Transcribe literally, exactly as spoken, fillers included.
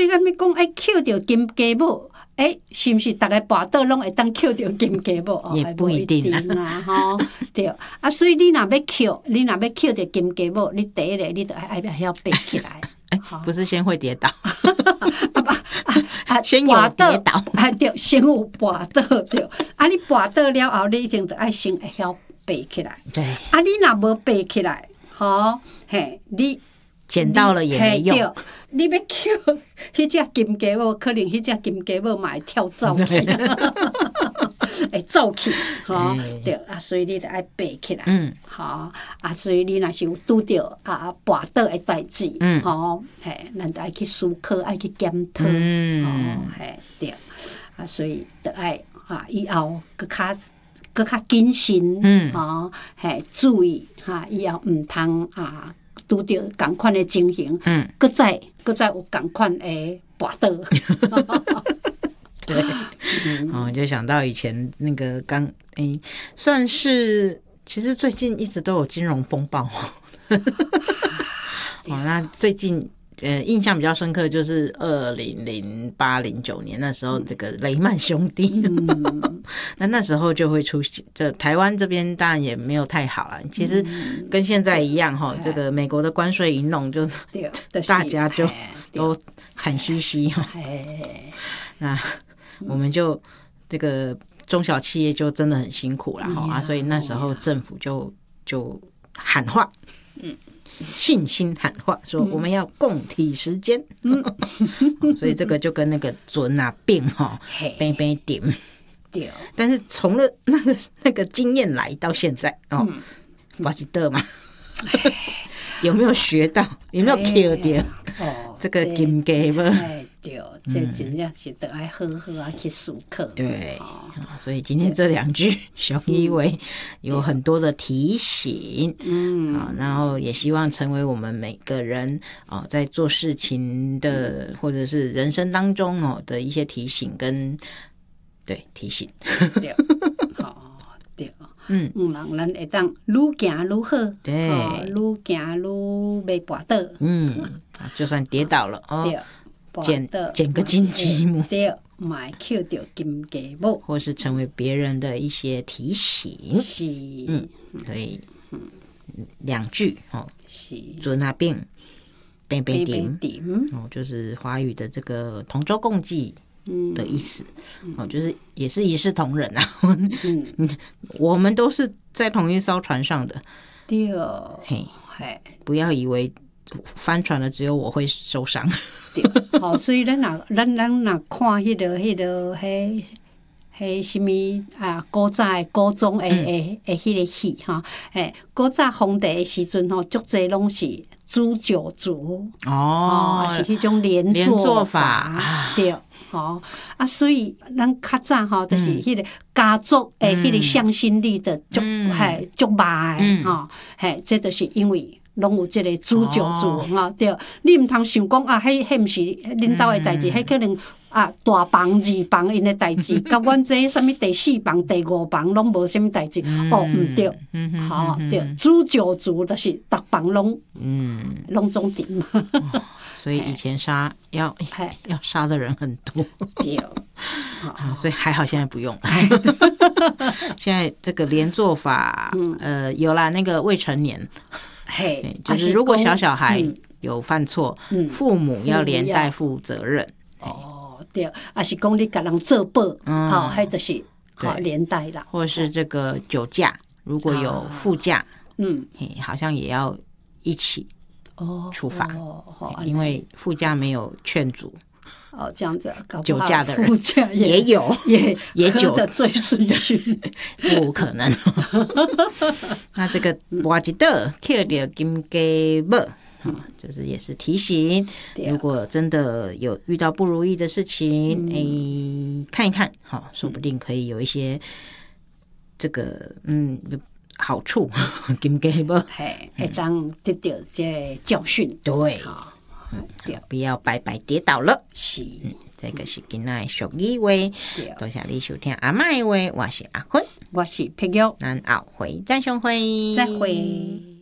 咱咪讲爱捡着金鸡母，诶，是毋是逐个跋倒拢会当捡着金鸡母？哦， 也不一定啦，吼，对。啊，所以你若要捡，你若要捡着金鸡母，你第一个你就爱爱晓爬起来。 哎，不是先会跌倒， 啊不啊啊， 先有跌倒， 啊对，先有跋倒对。啊，你跋倒了后，你一定得爱先会晓爬起来。 对。 啊，你若无爬起来，吼，嘿，你捡到了也没用。 你要捡迄只金鸡母，可能迄只金鸡母嘛会跳走去，会走去，吼，对啊，所以你得爱爬起来，嗯，吼啊，所以你若是有拄着啊跋倒的代志，嗯，吼，嘿，咱得爱去思考，爱去检讨，嗯，吼，嘿，对，啊，所以得爱啊，以后搁较搁较谨慎，嗯，吼，嘿，注意哈，以后毋通啊。拄着同款的情形，嗯，搁再搁再有同款的跋倒。 对，嗯、哦，就想到以前那个刚诶，算是其实最近一直都有金融风暴。哦，那最近呃印象比较深刻就是二零零八零九年那时候，这个雷曼兄弟，嗯、那那时候就会出现，这台湾这边当然也没有太好了。其实跟现在一样哈，嗯、这个美国的关税一弄就，大家就都惨兮兮哈。那我们就这个中小企业就真的很辛苦了哈、嗯、啊，所以那时候政府就就喊话，嗯。信心喊话说我们要共体时间，嗯所以这个就跟那个准啊病哈变变点，对。但是从了那个那个经验来到现在哦，不记得嘛，有没有学到？有没有 kill 掉？哦，这个金鸡母。 对，这真正是得爱好好啊去思考。 对，哦、所以今天这两句熊一为有很多的提醒，嗯，啊，然后也希望成为我们每个人哦在做事情的、嗯、或者是人生当中哦的一些提醒跟对提醒。 对，好，对，嗯嗯，人咱会当愈行愈好， 对， 哦、愈行愈袂跋倒， 嗯，就算跌倒了哦。对，捡捡个金鸡母， 对，买捡到金鸡母， 或是成为别人的一些提醒， 是， 嗯，所以两句哦，是准啊病，病病点，哦，就是华语的这个同舟共济的意思，嗯、哦，就是也是一视同仁啊，嗯，我们都是在同一艘船上的， 对， 嘿，嘿，不要以为翻船了只有我会受伤。 对，好，所以咱若咱咱若看迄个迄个迄迄什么啊，古早的古装的的的迄个戏哈，诶，古早皇帝的时阵吼，足侪拢是煮酒族哦，是迄种连坐法，对，吼啊，所以咱较早吼，就是迄个家族的迄个向心力就足系足歹的吼，嘿，这就是因为。拢有即个煮酒族吼、哦，对，你毋通想讲啊，迄迄毋是恁兜的代志，迄、嗯、可能啊大房二房因的代志，甲阮这什么第四房、第五房拢无什么代志，嗯、哦，毋对，嗯好、哦、对，煮酒族就是逐房拢嗯拢总点嘛、 哦，所以以前杀要要杀的人很多， 对， 啊，所以还好现在不用了，现在这个连坐法，嗯、呃，有啦，那个未成年。嘿，就是如果小小孩有犯错，嗯、父母要连带负责任。 哦，对，啊是讲你甲人做保，嗯，好、哦，还就是好连带啦。 或是这个酒驾，如果有副驾，嗯，嘿，好像也要一起哦处罚，哦哦、因为副驾没有劝阻。 哦，这样子， 酒驾的人副驾 也, 也有， 也也酒的追顺序， 不可能。那这个挖一道捡到金鸡母，就是也是提醒，如果真的有遇到不如意的事情，哎、嗯，看一看，好，说不定可以有一些这个嗯好处。金鸡母， 嘿，会当得到这教训， 对。嗯、不要白白跌倒了。 是， 嗯，这个是今天的俗语话。多谢你收听阿嬷的话，我是阿芬， 我是碧玉， 咱后回再相会， 再会。